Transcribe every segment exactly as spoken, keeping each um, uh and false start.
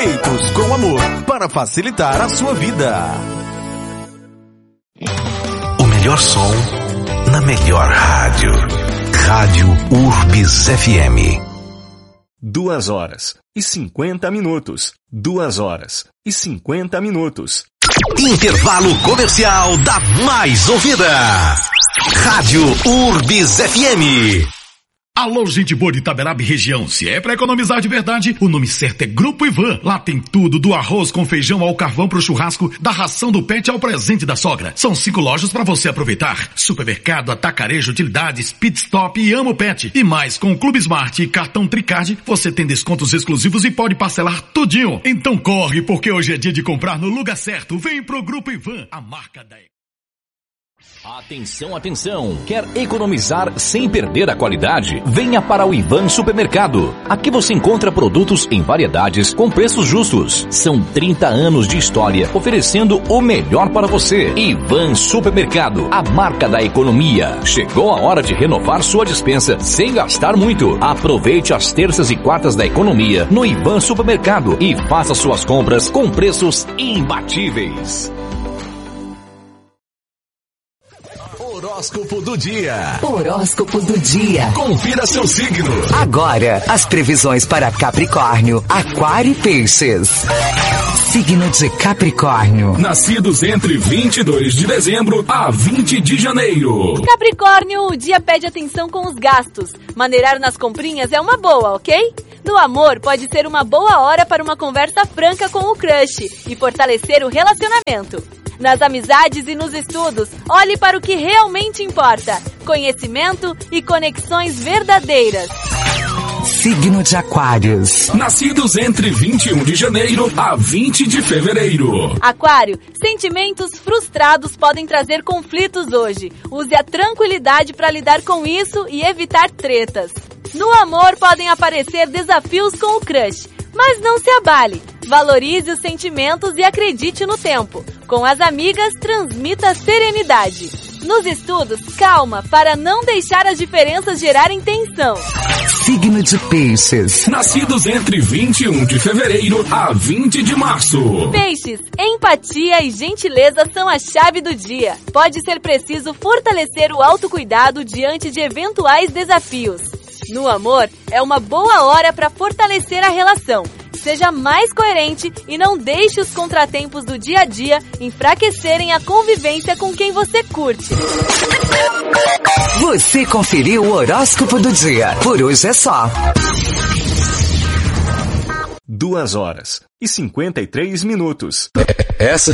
feitos com amor para facilitar a sua vida. O melhor som na melhor rádio. Rádio Urbis F M. Duas horas e cinquenta minutos. Duas horas e cinquenta minutos. Intervalo comercial da mais ouvida. Rádio Urbis F M. Alô, gente boa de Itaberaba e região. Se é pra economizar de verdade, o nome certo é Grupo Ivan. Lá tem tudo, do arroz com feijão ao carvão pro churrasco, da ração do pet ao presente da sogra. São cinco lojas pra você aproveitar. Supermercado, atacarejo, utilidades, pit stop e Amo Pet. E mais, com o Clube Smart e cartão Tricard, você tem descontos exclusivos e pode parcelar tudinho. Então corre, porque hoje é dia de comprar no lugar certo. Vem pro Grupo Ivan, a marca da... Atenção, atenção! Quer economizar sem perder a qualidade? Venha para o Ivan Supermercado. Aqui você encontra produtos em variedades com preços justos. São trinta anos de história oferecendo o melhor para você. Ivan Supermercado, a marca da economia. Chegou a hora de renovar sua despensa sem gastar muito. Aproveite as terças e quartas da economia no Ivan Supermercado e faça suas compras com preços imbatíveis. Horóscopo do dia. Horóscopo do dia. Confira seu signo. Agora, as previsões para Capricórnio, Aquário e Peixes. Signo de Capricórnio. Nascidos entre vinte e dois de dezembro a vinte de janeiro. Capricórnio, o dia pede atenção com os gastos. Maneirar nas comprinhas é uma boa, ok? No amor, pode ser uma boa hora para uma conversa franca com o crush e fortalecer o relacionamento. Nas amizades e nos estudos, olhe para o que realmente importa: conhecimento e conexões verdadeiras. Signo de Aquários. Nascidos entre vinte e um de janeiro a vinte de fevereiro. Aquário, sentimentos frustrados podem trazer conflitos hoje. Use a tranquilidade para lidar com isso e evitar tretas. No amor, podem aparecer desafios com o crush, mas não se abale. Valorize os sentimentos e acredite no tempo. Com as amigas, transmita serenidade. Nos estudos, calma para não deixar as diferenças gerarem tensão. Signo de Peixes. Nascidos entre vinte e um de fevereiro a vinte de março. Peixes, empatia e gentileza são a chave do dia. Pode ser preciso fortalecer o autocuidado diante de eventuais desafios. No amor, é uma boa hora para fortalecer a relação. Seja mais coerente e não deixe os contratempos do dia a dia enfraquecerem a convivência com quem você curte. Você conferiu o horóscopo do dia. Por hoje é só. Duas horas e cinquenta e três minutos. Essa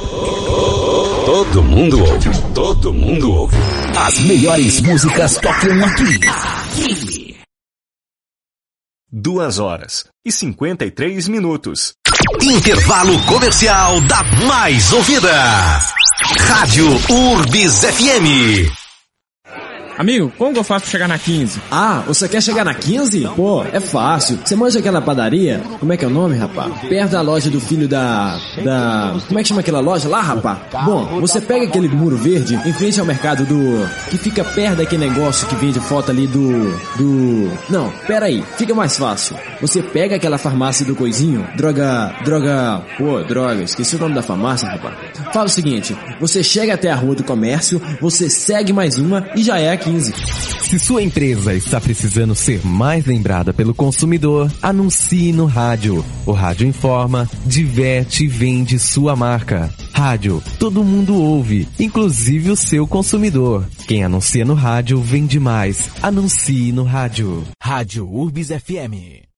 todo mundo ouve. Todo mundo ouve. As melhores músicas tocam aqui. Aqui. Duas horas e cinquenta e três minutos. Intervalo comercial da mais ouvida. Rádio Urbis F M. Amigo, como que eu faço pra chegar na quinze? Ah, você quer chegar na quinze? Pô, é fácil. Você manja aquela padaria? Como é que é o nome, rapaz? Perto da loja do filho da... da... Como é que chama aquela loja lá, rapaz? Bom, você pega aquele muro verde em frente ao mercado do... que fica perto daquele negócio que vende foto ali do... do... Não, pera aí, fica mais fácil. Você pega aquela farmácia do coisinho, droga... droga... Pô, droga, esqueci o nome da farmácia, rapaz. Fala o seguinte, você chega até a Rua do Comércio, você segue mais uma e já é a quinze. Se sua empresa está precisando ser mais lembrada pelo consumidor, anuncie no rádio. O rádio informa, diverte e vende sua marca. Rádio, todo mundo ouve, inclusive o seu consumidor. Quem anuncia no rádio vende mais. Anuncie no rádio. Rádio Urbis F M.